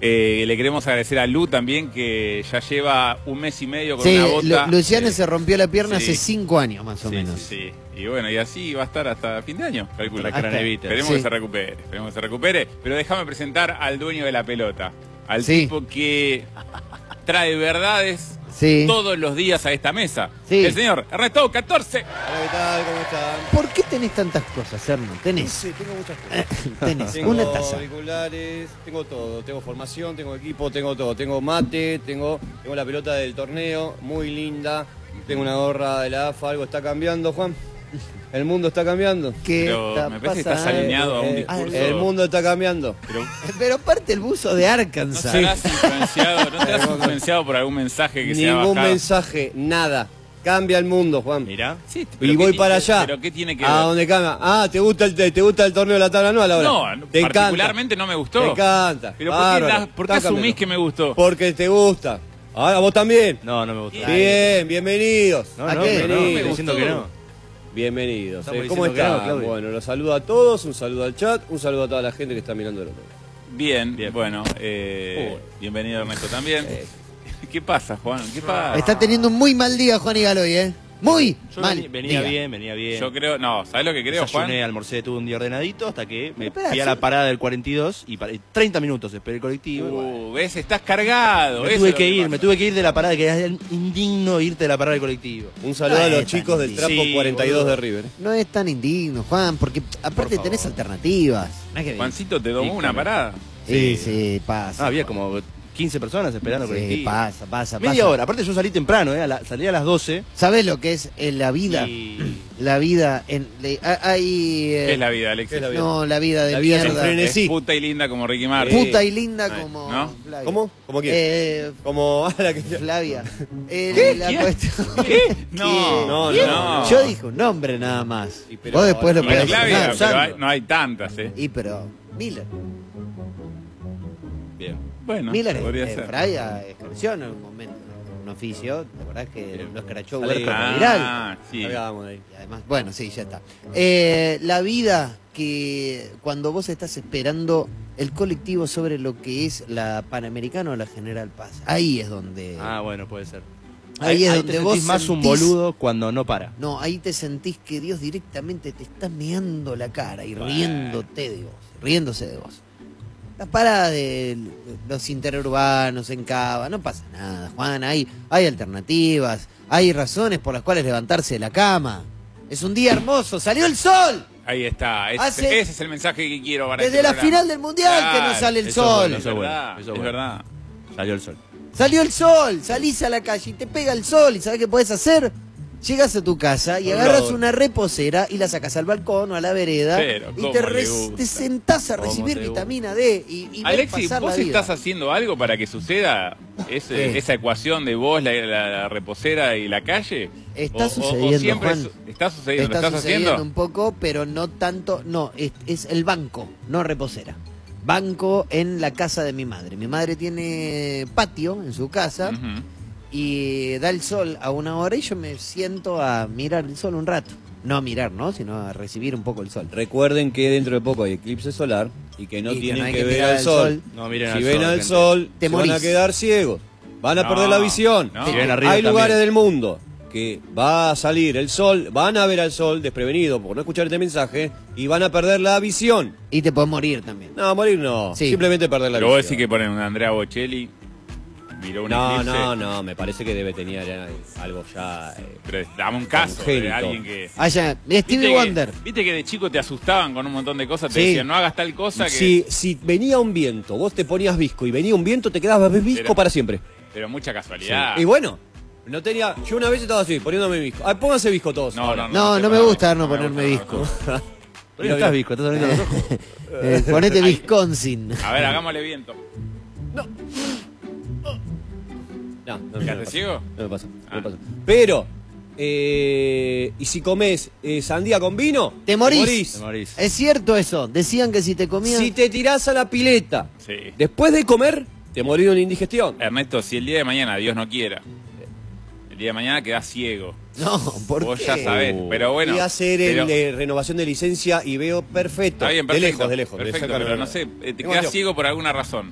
Le queremos agradecer a Lu también, que ya lleva un mes y medio con Sí, una bota. Luciano se rompió la pierna sí. hace 5 años más o Sí, menos. sí, sí. Y bueno, y así va a estar hasta fin de año, calculo. Esperemos Sí. que se recupere, esperemos que se recupere. Pero déjame presentar al dueño de la pelota, al Sí. tipo que trae verdades Sí. todos los días a esta mesa. Sí. El señor Ernesto 14. Hola, ¿qué tal? ¿Cómo están? ¿Por qué tenés tantas cosas, Erno? Tenés. Sí, tengo muchas cosas. Tenés Tengo una taza. auriculares, tengo todo. Tengo formación, tengo equipo, tengo todo. Tengo mate, tengo la pelota del torneo, muy linda. Tengo una gorra de la AFA. Algo está cambiando, Juan. El mundo está cambiando. ¿Qué Pero está me parece que estás pasando? alineado a un discurso. El mundo está cambiando. Pero aparte el buzo de ¿No Arkansas. serás influenciado por algún mensaje que se ha Ningún bajado? mensaje, nada. Cambia el mundo, Juan. Mirá. Sí, Y voy para allá. ¿Pero qué tiene que ¿A ver? dónde cambia? Ah, ¿te gusta el torneo de la tabla anual ahora? No, ¿Te particularmente no me gustó. Te encanta. Pero Bárbaro. ¿por qué Está asumís cambiando. que me gustó? Porque te gusta. Ahora vos también. No, no me gusta. Bien, bienvenidos. No, ¿A no, qué? no, no, Bienvenidos. estoy diciendo que no. Bienvenidos. Estamos ¿Cómo diciendo que no, están? Claudio. Bueno, los saludo a todos, un saludo al chat, un saludo a toda la gente que está mirando el otro. Bien, Bien. bueno, bienvenido Ernesto también. ¿Qué pasa, Juan? ¿Qué pasa? Está teniendo un muy mal día Juan y Galoy, ¿eh? Muy Yo mal venía día. bien. Yo creo, no, ¿sabes lo que creo, Juan? Desayuné, almorcé, tuve un día ordenadito hasta que me Pero espera, fui a la parada del 42 y 30 minutos esperé el colectivo. y bueno. ¿Ves? Estás cargado. Me eso tuve es lo que ir, pasa. me tuve que ir de la parada, que era indigno irte de la parada del colectivo. Un saludo No a los es tan chicos del indigno. Trapo Sí, 42 boludo. de River. No es tan indigno, Juan, porque aparte Por tenés favor. alternativas. No es que- Juancito, ¿te domó Sí, una claro. parada? Sí, pasa. Ah, había como 15 personas esperando el Sí, colectivo. pasa. Media hora, aparte yo salí temprano, salí a las 12. ¿Sabés lo que es la vida? Y... La vida en... hay... ¿Qué es la vida, Alexis? ¿Qué es la vida? No, la vida de La vida mierda. sin frenesí. Es puta y linda como Ricky Martin. Puta y linda como... ¿no? Flavia. ¿Cómo? ¿Cómo quién? Como a la que... Flavia. La ¿Quién? cuestión... ¿Qué? No, No, ¿Quién? no. Yo dije un nombre nada más. Sí, pero Vos después lo ahora- podés Flavia, terminar pero usando. no hay tantas, ¿eh? Y pero... Miller. Bien. Bueno, Miller podría ser. Flavia ejerció en algún momento un oficio. La verdad es que lo escrachó Sale. Huerta por viral. Ah, sí. Salgamos de ahí. Y además, bueno, sí, ya está. La vida que cuando vos estás esperando el colectivo sobre lo que es la Panamericana o la General Paz, ahí es donde... Ah, bueno, puede ser. ahí es te donde sentís vos más un sentís- boludo cuando no para. No, ahí te sentís que Dios directamente te está meando la cara y riéndote de vos, riéndose de vos. La parada de los interurbanos en Cava, no pasa nada, Juan, hay alternativas, hay razones por las cuales levantarse de la cama. Es un día hermoso, salió el sol. Ahí está. Hace- Ese es el mensaje que quiero para Desde este la programa. final del Mundial que no Claro, sale el eso es sol. bueno, Es eso es bueno, verdad, eso es es bueno. verdad. Salió el sol. Salió el sol, salís a la calle y te pega el sol y ¿sabés qué podés hacer? Llegás a tu casa y agarras una reposera y la sacas al balcón o a la vereda Pero, y ¿cómo te, le gusta? te sentás a ¿Cómo recibir te vitamina D y ver Alexis, pasar ¿vos la vida. estás haciendo algo para que suceda ¿Qué? esa ecuación de vos, la reposera y la calle? Está O sucediendo, siempre Juan. está sucediendo, ¿lo Está estás sucediendo haciendo? un poco, pero no tanto. No, es el banco, no reposera. Banco en la casa de mi madre. Mi madre tiene patio en su casa Ujú. y da el sol a una hora y yo me siento a mirar el sol un rato. No a mirar, ¿no? Sino a recibir un poco el sol. Recuerden que dentro de poco hay eclipse solar y que no Y que tienen no hay que que ver mirar al al sol. sol. No, miren Si al ven sol, al gente. sol, Te se van a morís. quedar ciegos. Van a No, perder la visión. no. Si ven arriba Hay lugares también. del mundo que va a salir el sol, van a ver al sol desprevenido por no escuchar este mensaje y van a perder la visión. Y te puedes morir también. No, morir no. Sí. Simplemente perder la Pero vos visión. decís que ponen un Andrea Bocelli, miró un No, eclipse, no, me parece que debe tener algo ya. Pero dame un caso de Congénito. alguien que... Allá, Stevie Wonder. Viste que de chico te asustaban con un montón de cosas, te Sí. decían, no hagas tal cosa que... Si venía un viento, vos te ponías visco y venía un viento, te quedabas visco Era- para siempre. Pero mucha casualidad. Y bueno, no tenía. Yo una vez estaba así, poniéndome visco. Ah, pónganse visco todos. ahora. No me gusta no ponerme visco. Pero no estás visco, estás abriendo los ojos. Ponete Wisconsin. A ver, hagámosle viento. No, no me ¿Quedaste pasa. ciego? No me pasa, no Ah. me pasa. Pero, y si comes sandía con vino, Te morís. Te morís. Es cierto eso. Decían que si te comían... Si te tirás a la pileta Sí. después de comer, te morís de una indigestión. Ernesto, si el día de mañana, Dios no quiera, el día de mañana quedás ciego. No, ¿por Vos qué? ya sabés, pero bueno. Voy a hacer pero- renovación de licencia y veo perfecto. Está bien, de perfecto. lejos, de lejos. Perfecto, Sácalo, pero no. no sé, te Tengo quedás yo. ciego por alguna razón.